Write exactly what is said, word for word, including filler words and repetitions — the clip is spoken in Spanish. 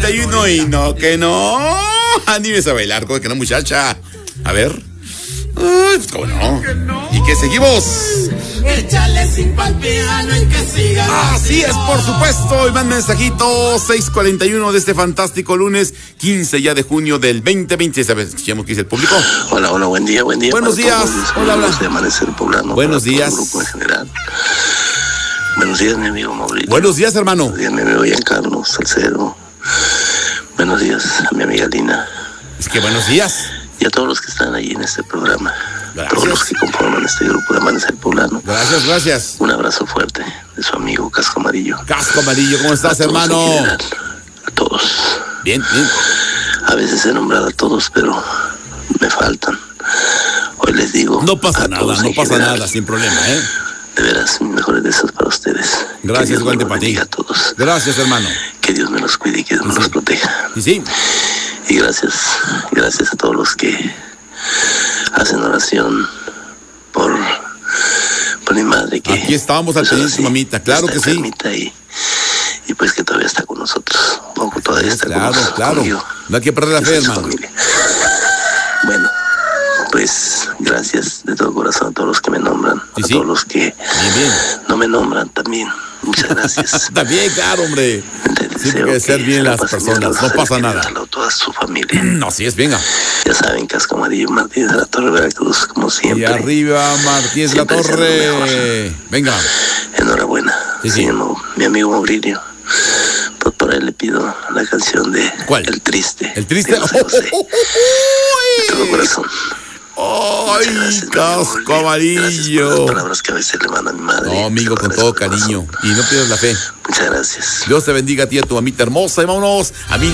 cuarenta y uno y no, que no. Anímese a bailar, ¿cómo que no, muchacha? A ver. Uy, pues, ¿cómo no? ¿Y qué seguimos? Échale cinco al piano y que siga. Así es, por supuesto. Y más mensajitos. seis cuarenta y uno de este fantástico lunes, quince ya de junio del veinte veinte. ¿Sabes? Escuchamos qué dice el público. Hola, hola, buen día, buen día. Buenos días. Hola, hola. De Amanecer Poblano. Buenos días. Todo el grupo en general. Buenos días, mi amigo Mauricio. Buenos días, hermano. Buenos días, mi amigo Giancarlo Salcedo. Buenos días a mi amiga Lina. Es que buenos días. Y a todos los que están ahí en este programa. Gracias. Todos los que conforman este grupo de Amanecer Poblano. Gracias, gracias. Un abrazo fuerte de su amigo Casco Amarillo. Casco Amarillo, ¿cómo estás, A todos hermano? en general, a todos. Bien, bien. A veces he nombrado a todos, pero me faltan. Hoy les digo. No pasa a nada, todos no en pasa general, nada, sin problema, ¿eh? De veras, mis mejores deseos para ustedes. Gracias, Que Dios igual me de los para ti. bendiga a todos. Gracias, hermano. Que Dios me los cuide y que Dios me Sí. los proteja. Y sí, Y gracias, gracias a todos los que hacen oración por, por mi madre. Que aquí estábamos al pues, pendiente, ahora sí, mamita, claro está que sí. enfermita Y, y pues que todavía está con nosotros. Un poco todavía está Claro, con nosotros. claro. Conmigo. No hay que perder la Yo fe, soy su hermano. familia. Bueno, pues gracias de todo corazón a todos los que me nombran, Sí, a sí. todos los que Bien, bien. no me nombran también. Muchas gracias. También, claro, hombre. Les Siempre hay que deseo ser bien la las pasen personas, bien, no los pasa que nada. regalan a toda su familia. No, así es, venga. Ya saben, Casco Amarillo Martínez de la Torre, Veracruz, como Y siempre. arriba, Martínez de la Siempre deseando lo Torre. Venga. Enhorabuena. Sí, sí. Sí, mi, mi amigo Mauricio. Pues por ahí le pido la canción de ¿Cuál? El Triste. ¿El Triste? de José José. De todo corazón. ¡Ay, Muchas gracias, mi amigo Casco Mauricio. Gracias por Amarillo! las palabras que a veces le manda a mi madre. No, amigo, Se con lo todo agradezco de cariño. corazón. Y no pierdas la fe. Muchas gracias. Dios te bendiga a ti y a tu mamita hermosa. Y vámonos a mí.